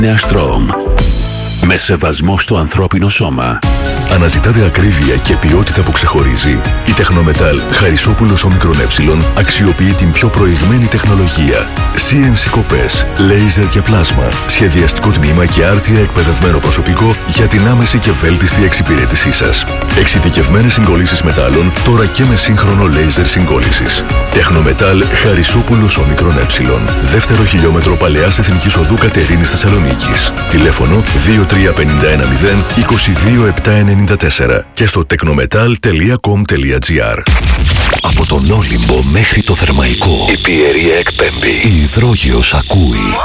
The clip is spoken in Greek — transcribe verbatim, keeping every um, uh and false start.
Neastrom. Με σεβασμό στο ανθρώπινο σώμα. Αναζητάτε ακρίβεια και ποιότητα που ξεχωρίζει? Η Τεχνομετάλ Χαρισόπουλος Όμικρον Ε αξιοποιεί την πιο προηγμένη τεχνολογία. σι εν σι κοπές, λέιζερ και πλάσμα, σχεδιαστικό τμήμα και άρτια εκπαιδευμένο προσωπικό για την άμεση και βέλτιστη εξυπηρέτησή σας. Εξειδικευμένες συγκολλήσεις μετάλλων, τώρα και με σύγχρονο λέιζερ συγκόλλησης. Τεχνομετάλ Χαρισόπουλος Όμικρον Ε. Δεύτερο χιλιόμετρο Παλαιάς Εθνικής Οδού Κατερίνης Θεσσαλονίκης. Τηλέφωνο δύο τρία πέντε ένα μηδέν είκοσι δύο επτακόσια ενενήντα τέσσερα και στο τεκνοmetal τελεία κομ τελεία τζι άρ. Από τον Όλυμπο μέχρι το Θερμαϊκό, η Πιερία εκπέμπει. Η Υδρόγειος ακούει.